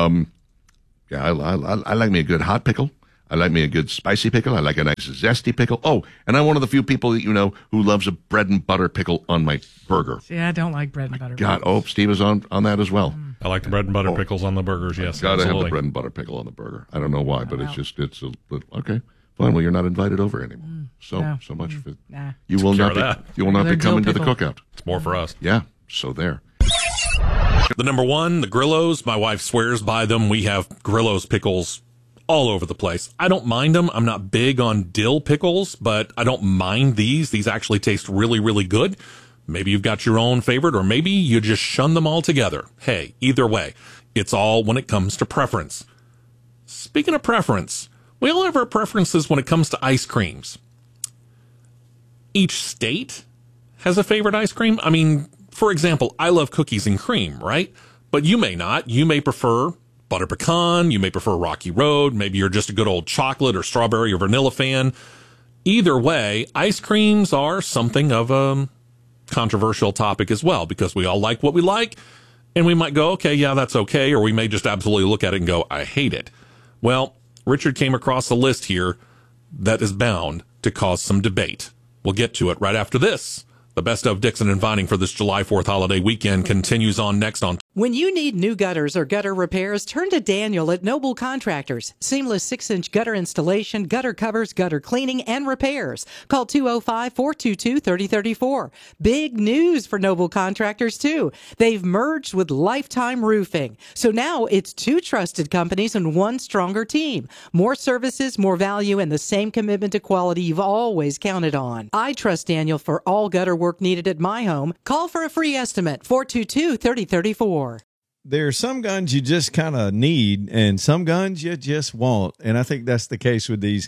I like me a good hot pickle. I like me a good spicy pickle. I like a nice zesty pickle. Oh, and I'm one of the few people that you know who loves a bread and butter pickle on my burger. See, I don't like bread and butter God, pickles. Steve is on that as well. I like the bread and butter pickles on the burgers, yes. Gotta absolutely. have the bread and butter pickle on the burger. I don't know why, but it's a okay. Fine, well, you're not invited over anymore. So much for you will not be coming to the cookout. It's more for us. Yeah, so there. The number one, the Grillo's. My wife swears by them. We have Grillo's pickles all over the place. I don't mind them. I'm not big on dill pickles, but I don't mind these. These actually taste really, really good. Maybe you've got your own favorite, or maybe you just shun them all together. Hey, either way, it's all when it comes to preference. Speaking of preference, we all have our preferences when it comes to ice creams. Each state has a favorite ice cream. I mean, for example, I love cookies and cream, right? But you may not. You may prefer butter pecan. You may prefer Rocky Road. Maybe you're just a good old chocolate or strawberry or vanilla fan. Either way, ice creams are something of a controversial topic as well, because we all like what we like, and we might go, okay, yeah, that's okay, or we may just absolutely look at it and go, I hate it. Well, Richard came across a list here that is bound to cause some debate. We'll get to it right after this. The best of Dixon and Vining for this July 4th holiday weekend continues on next on. When you need new gutters or gutter repairs, turn to Daniel at Noble Contractors. Seamless 6-inch gutter installation, gutter covers, gutter cleaning, and repairs. Call 205-422-3034. Big news for Noble Contractors, too. They've merged with Lifetime Roofing. So now it's 2 trusted companies and 1 stronger team. More services, more value, and the same commitment to quality you've always counted on. I trust Daniel for all gutter work needed at my home. Call for a free estimate, 422-3034. There are some guns you just kind of need and some guns you just want. And I think that's the case with these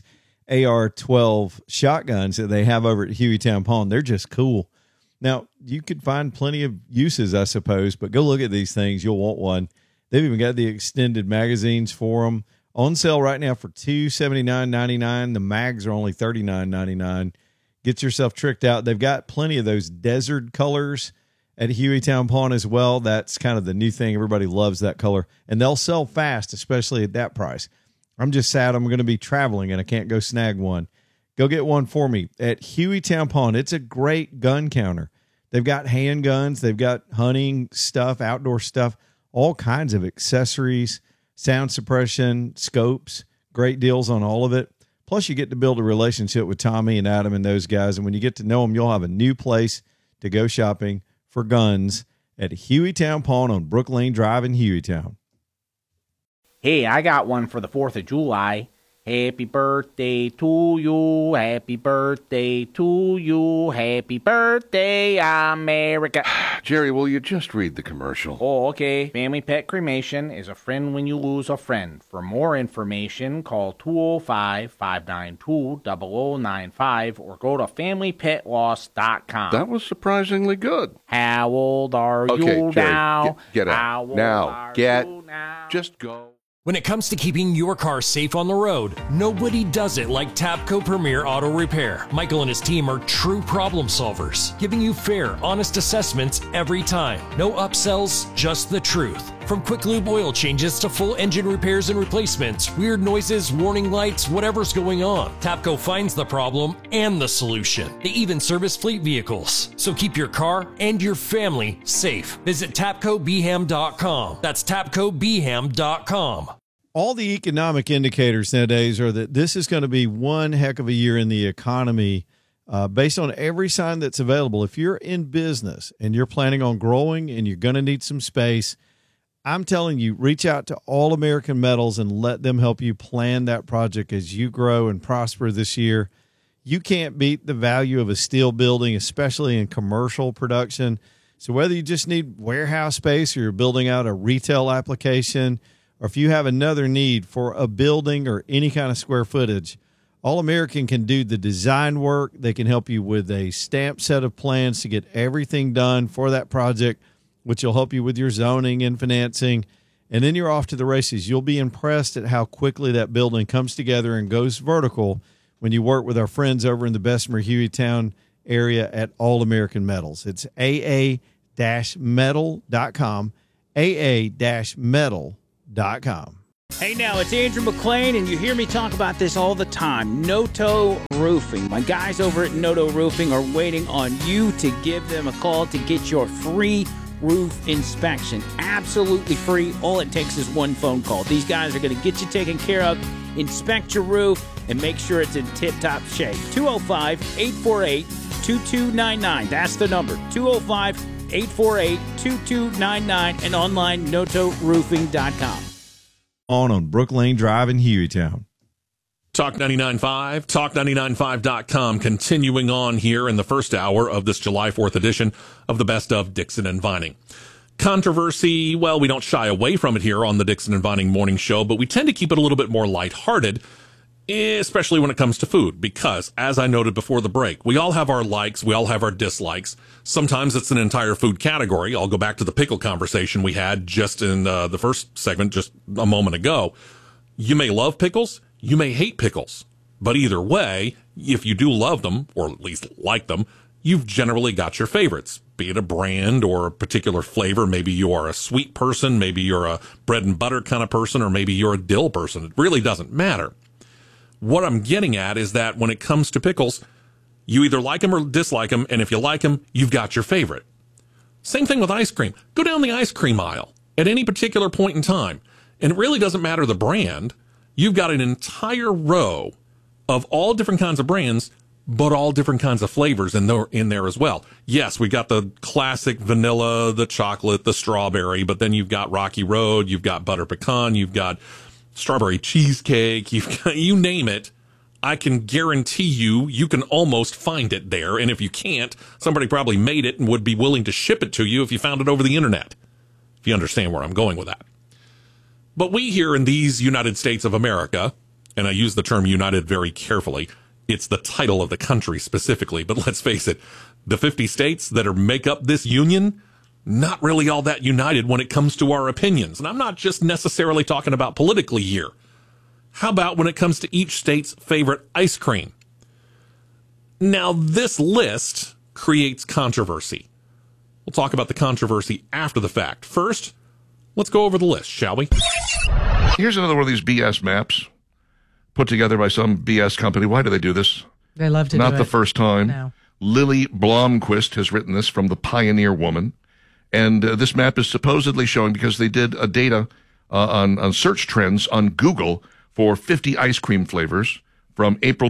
AR-12 shotguns that they have over at Hueytown Pawn. They're just cool. Now, you could find plenty of uses, I suppose, but go look at these things. You'll want one. They've even got the extended magazines for them. On sale right now for $279.99. The mags are only $39.99. Get yourself tricked out. They've got plenty of those desert colors at Hueytown Pawn as well. That's kind of the new thing. Everybody loves that color. And they'll sell fast, especially at that price. I'm just sad I'm going to be traveling and I can't go snag one. Go get one for me at Hueytown Pawn. It's a great gun counter. They've got handguns. They've got hunting stuff, outdoor stuff, all kinds of accessories, sound suppression, scopes, great deals on all of it. Plus, you get to build a relationship with Tommy and Adam and those guys. And when you get to know them, you'll have a new place to go shopping for guns at Hueytown Pawn on Brook Lane Drive in Hueytown. Hey, I got one for the 4th of July. Happy birthday to you, happy birthday to you, happy birthday, America. Jerry, will you just read the commercial? Oh, okay. Family Pet Cremation is a friend when you lose a friend. For more information, call 205-592-0095 or go to FamilyPetLoss.com. That was surprisingly good. How old are you Jerry, now? Get out. How old now. are Get. you now? Just go. When it comes to keeping your car safe on the road, nobody does it like Tapco Premier Auto Repair. Michael and his team are true problem solvers, giving you fair, honest assessments every time. No upsells, just the truth. From quick lube oil changes to full engine repairs and replacements, weird noises, warning lights, whatever's going on, Tapco finds the problem and the solution. They even service fleet vehicles. So keep your car and your family safe. Visit TapcoBeham.com. That's TapcoBeham.com. All the economic indicators nowadays are that this is going to be one heck of a year in the economy based on every sign that's available. If you're in business and you're planning on growing and you're going to need some space, I'm telling you, reach out to All American Metals and let them help you plan that project as you grow and prosper this year. You can't beat the value of a steel building, especially in commercial production. So whether you just need warehouse space or you're building out a retail application, or if you have another need for a building or any kind of square footage, All American can do the design work. They can help you with a stamped set of plans to get everything done for that project which will help you with your zoning and financing. And then you're off to the races. You'll be impressed at how quickly that building comes together and goes vertical when you work with our friends over in the Bessemer Hueytown area at All American Metals. It's aa-metal.com, aa-metal.com. Hey now, it's Andrew McClain, and you hear me talk about this all the time. Noto Roofing. My guys over at Noto Roofing are waiting on you to give them a call to get your free roof inspection. Absolutely free. All it takes is one phone call. These guys are going to get you taken care of, inspect your roof, and make sure it's in tip-top shape. 205-848-2299. That's the number. 205-848-2299 and online notoroofing.com. On Brook Lane Drive in Hueytown. Talk 99.5, talk995.com, continuing on here in the first hour of this July 4th edition of the Best of Dixon and Vining. Controversy, well, we don't shy away from it here on the Dixon and Vining Morning Show, but we tend to keep it a little bit more lighthearted, especially when it comes to food, because, as I noted before the break, we all have our likes, we all have our dislikes. Sometimes it's an entire food category. I'll go back to the pickle conversation we had just in the first segment just a moment ago. You may love pickles, you may hate pickles, but either way, if you do love them, or at least like them, you've generally got your favorites, be it a brand or a particular flavor. Maybe you are a sweet person, maybe you're a bread and butter kind of person, or maybe you're a dill person. It really doesn't matter. What I'm getting at is that when it comes to pickles, you either like them or dislike them, and if you like them, you've got your favorite. Same thing with ice cream. Go down the ice cream aisle at any particular point in time, and it really doesn't matter the brand. You've got an entire row of all different kinds of brands, but all different kinds of flavors in there as well. Yes, we've got the classic vanilla, the chocolate, the strawberry, but then you've got Rocky Road, you've got butter pecan, you've got strawberry cheesecake, you've got, you name it. I can guarantee you can almost find it there. And if you can't, somebody probably made it and would be willing to ship it to you if you found it over the internet. If you understand where I'm going with that. But we here in these United States of America, and I use the term United very carefully, it's the title of the country specifically, but let's face it, the 50 states that make up this union, not really all that united when it comes to our opinions. And I'm not just necessarily talking about politically here. How about when it comes to each state's favorite ice cream? Now, this list creates controversy. We'll talk about the controversy after the fact. First, let's go over the list, shall we? Here's another one of these BS maps put together by some BS company. Why do they do this? They love to do it. Not the first time. No. Lily Blomquist has written this from the Pioneer Woman. And this map is supposedly showing, because they did a data on search trends on Google for 50 ice cream flavors from April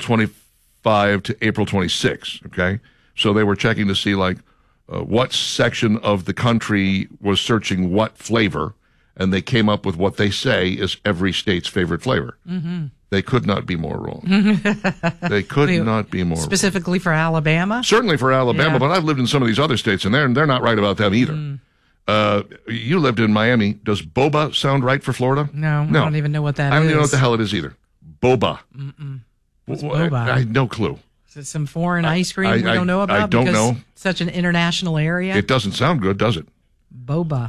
25 to April 26, okay? So they were checking to see, like, what section of the country was searching what flavor, and they came up with what they say is every state's favorite flavor. Mm-hmm. They could not be more wrong. They could not be more specifically wrong. For Alabama? Certainly for Alabama, yeah. But I've lived in some of these other states, and they're not right about them either. Mm. You lived in Miami. Does boba sound right for Florida? No. I don't even know what that is. I don't even know what the hell it is either. Boba. What's boba? I have no clue. Is it some foreign ice cream we don't know about? I don't know. Such an international area? It doesn't sound good, does it? Boba.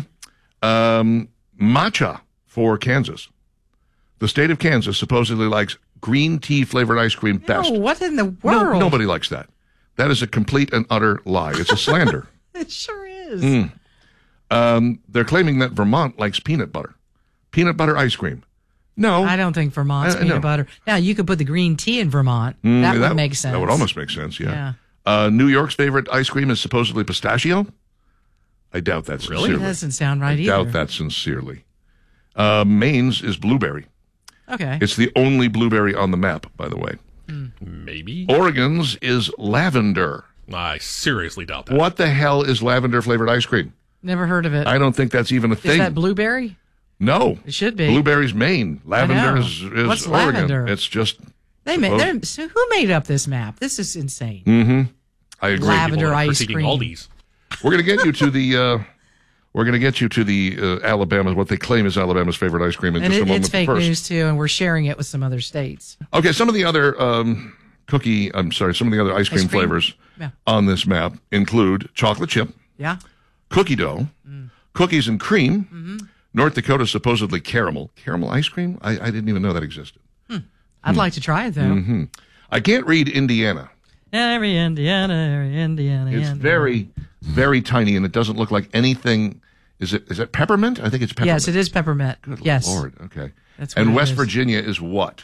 Mm-hmm. Matcha for Kansas. The state of Kansas supposedly likes green tea flavored ice cream best. No, what in the world? No, nobody likes that. That is a complete and utter lie. It's a slander. It sure is. They're claiming that Vermont likes peanut butter. Peanut butter ice cream. No. I don't think Vermont's peanut butter. Now, you could put the green tea in Vermont. That would make sense. That would almost make sense, yeah. New York's favorite ice cream is supposedly pistachio. I doubt that sincerely. Really? That doesn't sound right either. I doubt that sincerely. Maine's is blueberry. Okay. It's the only blueberry on the map, by the way. Maybe. Oregon's is lavender. I seriously doubt that. What the hell is lavender flavored ice cream? Never heard of it. I don't think that's even a thing. Is that blueberry? No. It should be. Blueberry's Maine. Lavender is What's Oregon. Lavender? It's just... So who made up this map? This is insane. Mm-hmm. I agree. Lavender ice cream. All these. We're going to get you to the... We're going to get you to the Alabama, what they claim is Alabama's favorite ice cream in just a moment. It's fake news, too, and we're sharing it with some other states. Okay, some of the other some of the other ice cream flavors on this map include chocolate chip, cookie dough, cookies and cream. North Dakota supposedly caramel ice cream. I didn't even know that existed. I'd like to try it though. I can't read Indiana. Every Indiana. It's very, very tiny, and it doesn't look like anything. Is it peppermint? I think it's peppermint. Yes, it is peppermint. Good yes. Lord. Okay. That's and what West it is. Virginia is what?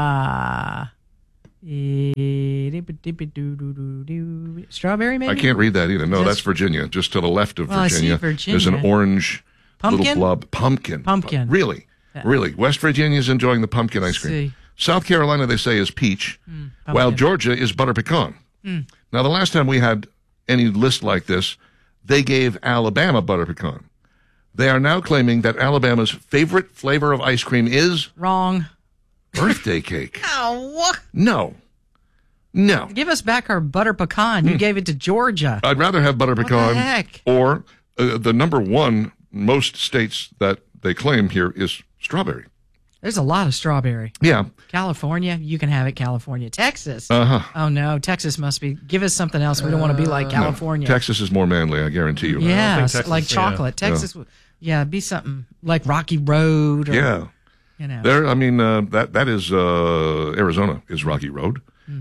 Strawberry, maybe? I can't read that either. No, that's Virginia. Just to the left of I see Virginia, Virginia. there's an orange Pumpkin? little blob. Pumpkin. Really? Really. West Virginia's enjoying the pumpkin ice cream. See. South Carolina, they say, is peach, while Georgia is butter pecan. Now, the last time we had any list like this, they gave Alabama butter pecan. They are now claiming that Alabama's favorite flavor of ice cream is... Wrong. Birthday cake. Oh, No. give us back our butter pecan. You gave it to Georgia. I'd rather have butter pecan. the heck? Or the number one most states that they claim here is strawberry. There's a lot of strawberry. Yeah. California, you can have it. California. Texas. Uh-huh. Oh, no. Texas must be. Give us something else. We don't want to be like California. No, Texas is more manly, I guarantee you. Yeah, Texas, like chocolate. Texas, be something like Rocky Road. Or, yeah. You know. There, I mean, that is Arizona is Rocky Road.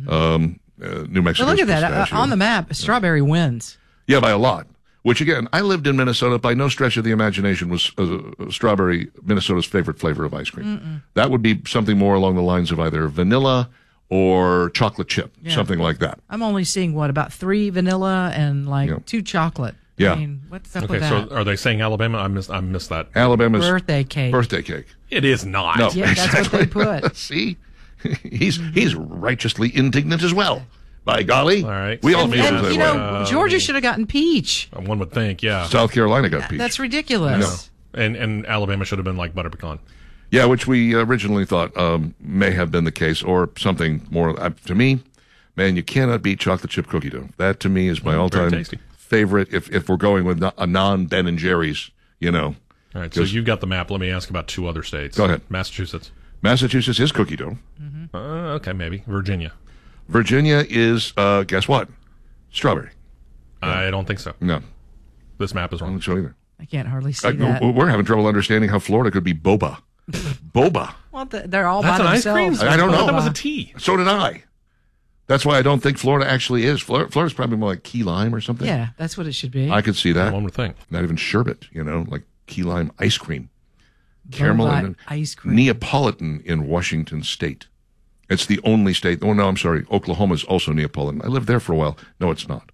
New Mexico. But look at that. On the map, strawberry wins. Yeah, by a lot. Which, again, I lived in Minnesota. By no stretch of the imagination was strawberry Minnesota's favorite flavor of ice cream. That would be something more along the lines of either vanilla or chocolate chip, something like that. I'm only seeing, about 3 vanilla and 2 chocolate. Yeah. I mean, what's up with that? So are they saying Alabama? I missed that. Alabama's birthday cake. Birthday cake. It is not. No, yeah, that's what they put. See? He's righteously indignant as well. By golly. All right. We all feel and, that you way. know, Georgia should have gotten peach. One would think, yeah. South Carolina got peach. That's ridiculous. No. And Alabama should have been like butter pecan. Yeah, which we originally thought may have been the case, or something more. To me, man, you cannot beat chocolate chip cookie dough. That, to me, is my all-time favorite, if we're going with a non-Ben and Jerry's, All right, so you've got the map. Let me ask about 2 other states. Go ahead. Massachusetts. Massachusetts is cookie dough. Okay, maybe. Virginia. Virginia is, guess what? Strawberry. I don't think so. No. This map is wrong. I don't think so either. I can't hardly see that. We're having trouble understanding how Florida could be boba. Boba. Well, they're all That's by an themselves. ice cream? I don't know. That was a tea. So did I. That's why I don't think Florida actually is. Florida's probably more like key lime or something. Yeah, that's what it should be. I could see that. One would think. Not even sherbet, like key lime ice cream. Caramel and ice cream. Neapolitan in Washington State. It's the only state. Oh, no, I'm sorry. Oklahoma is also Neapolitan. I lived there for a while. No, it's not.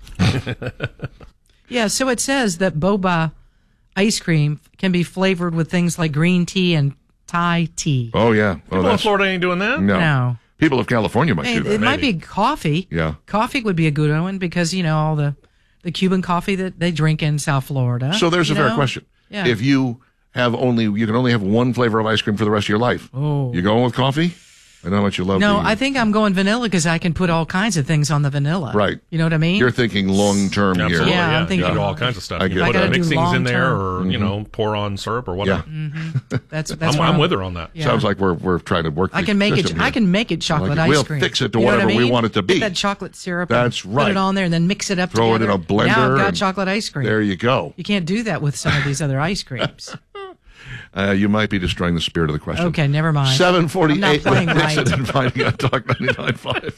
Yeah, so it says that boba ice cream can be flavored with things like green tea and Thai tea. Oh, yeah. People in Florida ain't doing that? No. People of California might do that. It might be coffee. Yeah. Coffee would be a good one because, all the Cuban coffee that they drink in South Florida. So there's a fair question. Yeah. If you can only have one flavor of ice cream for the rest of your life. Oh. You going with coffee? I know how much you love. No, I think I'm going vanilla because I can put all kinds of things on the vanilla. Right. You know what I mean? You're thinking long term here. Absolutely, Yeah, I'm thinking you do all kinds of stuff. I You get put it. mix things in there, long-term. or pour on syrup or whatever. Yeah. That's I'm with her on that. Yeah. Sounds like we're trying to work. I can make system it. I here. can make it chocolate Like, ice we'll cream. fix it to You know whatever what I we mean? want it to be. Get that chocolate syrup. That's and right. Put it on there and then mix it up. Throw together. it in a blender. Now I've got and chocolate ice cream. There you go. You can't do that with some of these other ice creams. You might be destroying the spirit of the question. Okay, never mind. 7:48. I'm not playing right. And Finding on Talk 99.5.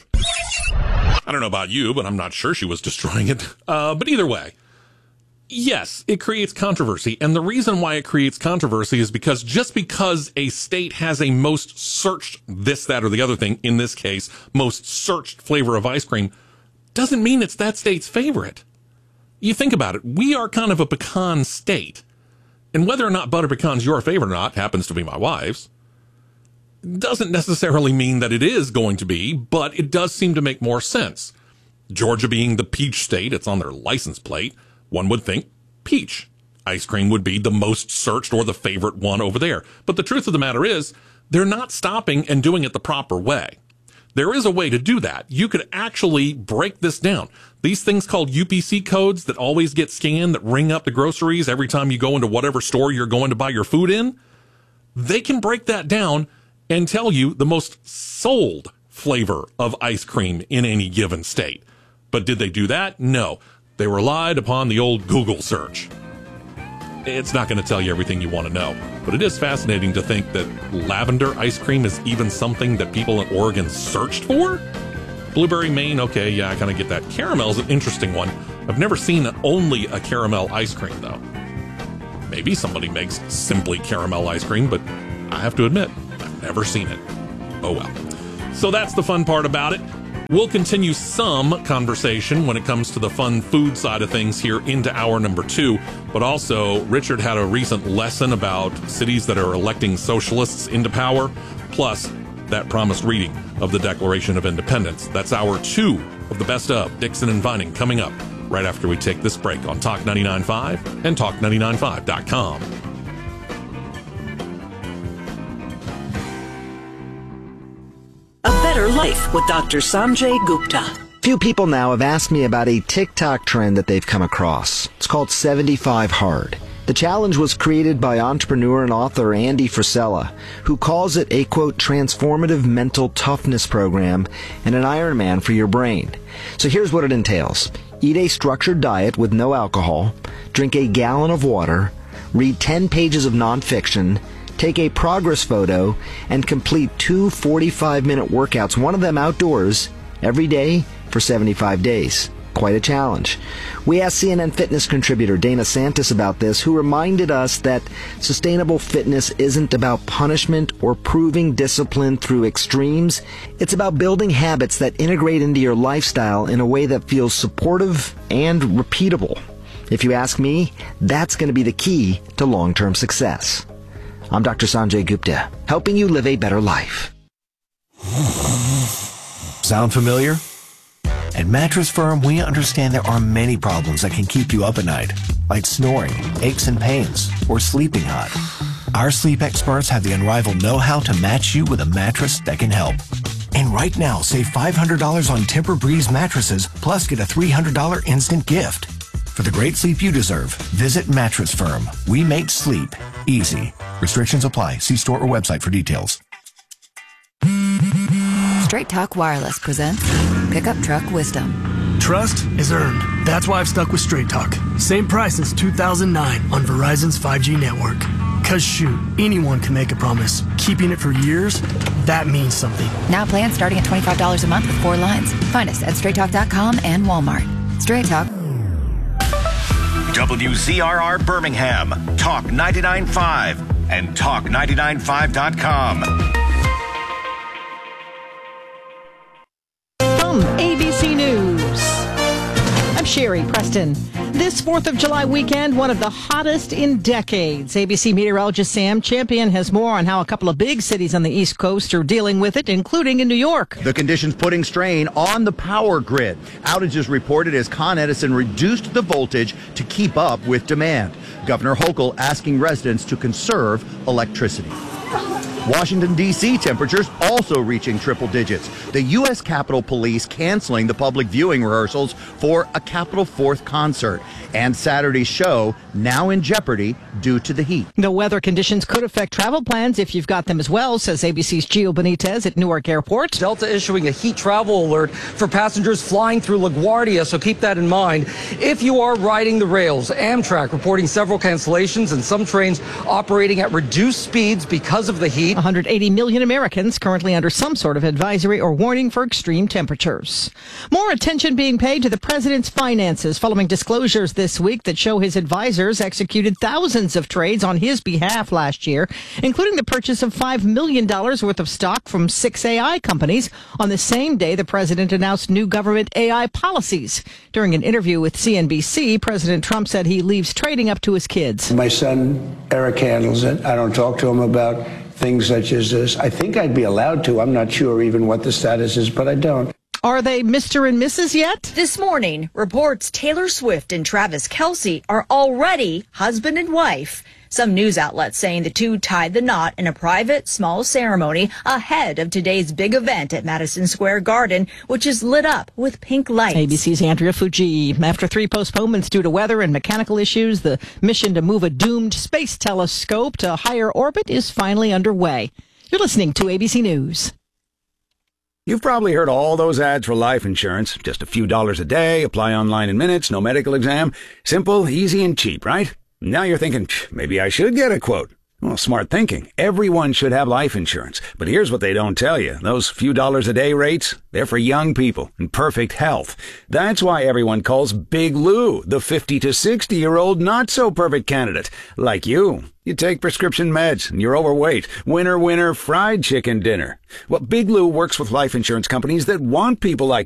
I don't know about you, but I'm not sure she was destroying it. But either way, yes, it creates controversy. And the reason why it creates controversy is because just because a state has a most searched this, that, or the other thing, in this case, most searched flavor of ice cream, doesn't mean it's that state's favorite. You think about it. We are kind of a pecan state. And whether or not butter pecan's your favorite or not, happens to be my wife's, doesn't necessarily mean that it is going to be, but it does seem to make more sense. Georgia being the peach state, it's on their license plate, one would think peach. Ice cream would be the most searched or the favorite one over there. But the truth of the matter is, they're not stopping and doing it the proper way. There is a way to do that. You could actually break this down. These things called UPC codes that always get scanned, that ring up the groceries every time you go into whatever store you're going to buy your food in, they can break that down and tell you the most sold flavor of ice cream in any given state. But did they do that? No. They relied upon the old Google search. It's not going to tell you everything you want to know, but it is fascinating to think that lavender ice cream is even something that people in Oregon searched for. Blueberry Maine, okay, yeah, I kind of get that. Caramel is an interesting one. I've never seen only a caramel ice cream, though. Maybe somebody makes simply caramel ice cream, but I have to admit, I've never seen it. Oh well. So that's the fun part about it. We'll continue some conversation when it comes to the fun food side of things here into hour number 2. But also, Richard had a recent lesson about cities that are electing socialists into power, plus that promised reading of the Declaration of Independence. That's hour 2 of the Best of Dixon and Vining coming up right after we take this break on Talk 99.5 and Talk995.com. A Better Life with Dr. Sanjay Gupta. Few people now have asked me about a TikTok trend that they've come across. It's called 75 Hard. The challenge was created by entrepreneur and author Andy Frisella, who calls it a, quote, transformative mental toughness program and an Ironman for your brain. So here's what it entails. Eat a structured diet with no alcohol, drink a gallon of water, read 10 pages of nonfiction, take a progress photo, and complete 2 45-minute workouts, one of them outdoors, every day for 75 days. Quite a challenge. We asked CNN Fitness contributor Dana Santis about this, who reminded us that sustainable fitness isn't about punishment or proving discipline through extremes. It's about building habits that integrate into your lifestyle in a way that feels supportive and repeatable. If you ask me, that's going to be the key to long-term success. I'm Dr. Sanjay Gupta, helping you live a better life. Sound familiar? At Mattress Firm, we understand there are many problems that can keep you up at night, like snoring, aches and pains, or sleeping hot. Our sleep experts have the unrivaled know-how to match you with a mattress that can help. And right now, save $500 on Tempur-Breeze mattresses, plus get a $300 instant gift. For the great sleep you deserve, visit Mattress Firm. We make sleep easy. Restrictions apply. See store or website for details. Straight Talk Wireless presents Pickup Truck Wisdom. Trust is earned. That's why I've stuck with Straight Talk. Same price since 2009 on Verizon's 5G network. Cause shoot, anyone can make a promise. Keeping it for years, that means something. Now plans starting at $25 a month with 4 lines. Find us at straighttalk.com and Walmart. Straight Talk. WZRR Birmingham, Talk 99.5 and Talk995.com. ABC News. I'm Sherry Preston. This 4th of July weekend, one of the hottest in decades. ABC meteorologist Sam Champion has more on how a couple of big cities on the East Coast are dealing with it, including in New York. The conditions putting strain on the power grid. Outages reported as Con Edison reduced the voltage to keep up with demand. Governor Hochul asking residents to conserve electricity. Washington, D.C. temperatures also reaching triple digits. The U.S. Capitol Police canceling the public viewing rehearsals for a Capitol 4th concert. And Saturday's show now in jeopardy due to the heat. The weather conditions could affect travel plans if you've got them as well, says ABC's Gio Benitez at Newark Airport. Delta issuing a heat travel alert for passengers flying through LaGuardia, so keep that in mind. If you are riding the rails, Amtrak reporting several cancellations and some trains operating at reduced speeds because of the heat. 180 million Americans currently under some sort of advisory or warning for extreme temperatures. More attention being paid to the president's finances following disclosures this week that show his advisors executed thousands of trades on his behalf last year, including the purchase of $5 million worth of stock from 6 AI companies on the same day the president announced new government AI policies. During an interview with CNBC, President Trump said he leaves trading up to his kids. My son, Eric, handles it. I don't talk to him about things such as this. I think I'd be allowed to. I'm not sure even what the status is, but I don't. Are they Mr. and Mrs. yet? This morning, reports Taylor Swift and Travis Kelce are already husband and wife. Some news outlets saying the two tied the knot in a private, small ceremony ahead of today's big event at Madison Square Garden, which is lit up with pink lights. ABC's Andrea Fuji. After 3 postponements due to weather and mechanical issues, the mission to move a doomed space telescope to higher orbit is finally underway. You're listening to ABC News. You've probably heard all those ads for life insurance. Just a few dollars a day, apply online in minutes, no medical exam. Simple, easy, and cheap, right? Now you're thinking, maybe I should get a quote. Well, smart thinking. Everyone should have life insurance. But here's what they don't tell you. Those few dollars a day rates, they're for young people in perfect health. That's why everyone calls Big Lou the 50 to 60-year-old not-so-perfect candidate. Like you. You take prescription meds and you're overweight. Winner, winner, fried chicken dinner. Well, Big Lou works with life insurance companies that want people like